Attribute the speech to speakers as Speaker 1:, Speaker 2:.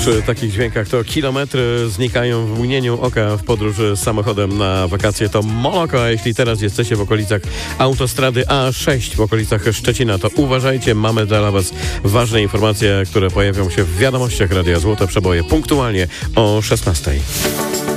Speaker 1: Przy takich dźwiękach to kilometry znikają w mgnieniu oka w podróży samochodem na wakacje. To Moloko, a jeśli teraz jesteście w okolicach autostrady A6, w okolicach Szczecina, to uważajcie, mamy dla Was ważne informacje, które pojawią się w wiadomościach Radia Złote Przeboje punktualnie o 16:00.